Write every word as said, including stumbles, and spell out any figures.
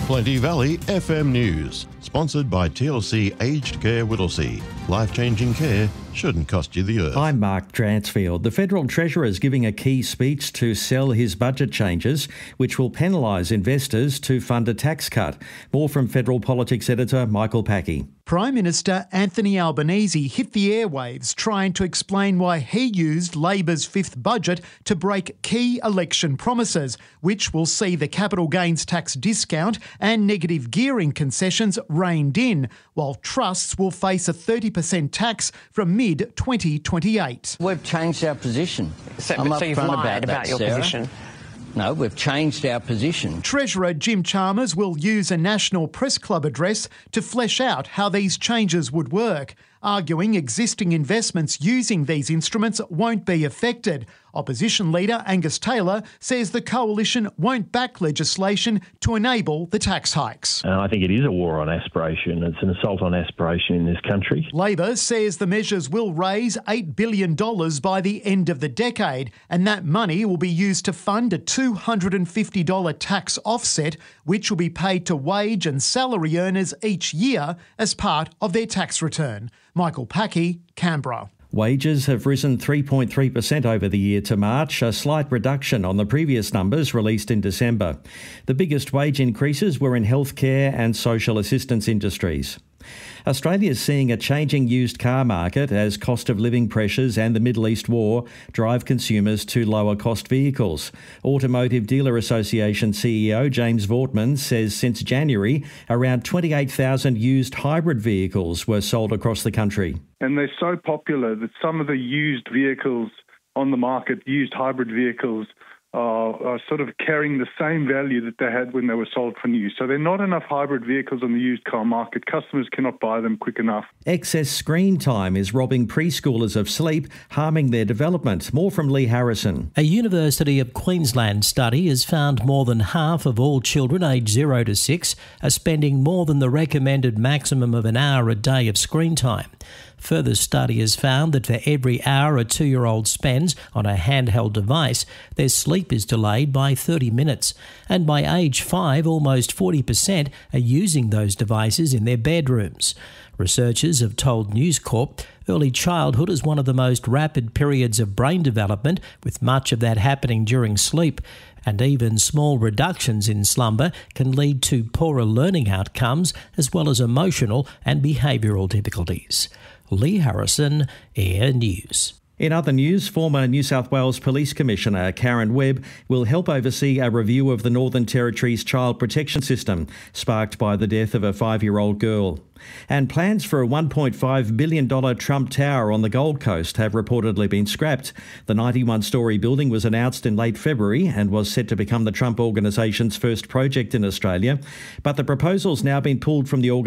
Plenty Valley F M News, sponsored by T L C Aged Care Whittlesea. Life-changing care shouldn't cost you the earth. I'm Mark Dransfield. The Federal Treasurer is giving a key speech to sell his budget changes, which will penalise investors to fund a tax cut. More from Federal Politics Editor Michael Packey. Prime Minister Anthony Albanese hit the airwaves trying to explain why he used Labor's fifth budget to break key election promises, which will see the capital gains tax discount and negative gearing concessions reined in, while trusts will face a thirty percent tax from mid twenty twenty-eight. We've changed our position. So, I'm so you've upfront lied about, about that, your Sarah. position. No, we've changed our position. Treasurer Jim Chalmers will use a National Press Club address to flesh out how these changes would work, arguing existing investments using these instruments won't be affected. Opposition leader Angus Taylor says the coalition won't back legislation to enable the tax hikes. Uh, I think it is a war on aspiration. It's an assault on aspiration in this country. Labor says the measures will raise eight billion dollars by the end of the decade, and that money will be used to fund a two hundred fifty dollars tax offset, which will be paid to wage and salary earners each year as part of their tax return. Michael Packey, Canberra. Wages have risen three point three percent over the year to March, a slight reduction on the previous numbers released in December. The biggest wage increases were in healthcare and social assistance industries. Australia is seeing a changing used car market as cost of living pressures and the Middle East war drive consumers to lower cost vehicles. Automotive Dealer Association C E O James Vortman says since January, around twenty-eight thousand used hybrid vehicles were sold across the country. And they're so popular that some of the used vehicles on the market, used hybrid vehicles, Are, are sort of carrying the same value that they had when they were sold for new. So there are not enough hybrid vehicles on the used car market. Customers cannot buy them quick enough. Excess screen time is robbing preschoolers of sleep, harming their development. More from Lee Harrison. A University of Queensland study has found more than half of all children aged zero to six are spending more than the recommended maximum of an hour a day of screen time. Further study has found that for every hour a two-year-old spends on a handheld device, their sleep is delayed by thirty minutes. And by age five, almost forty percent are using those devices in their bedrooms. Researchers have told News Corp early childhood is one of the most rapid periods of brain development, with much of that happening during sleep. And even small reductions in slumber can lead to poorer learning outcomes as well as emotional and behavioural difficulties. Lee Harrison, Air News. In other news, former New South Wales Police Commissioner Karen Webb will help oversee a review of the Northern Territory's child protection system, sparked by the death of a five-year-old girl. And plans for a one point five billion dollars Trump Tower on the Gold Coast have reportedly been scrapped. The ninety-one storey building was announced in late February and was set to become the Trump Organisation's first project in Australia, but the proposal's now been pulled from the organisation.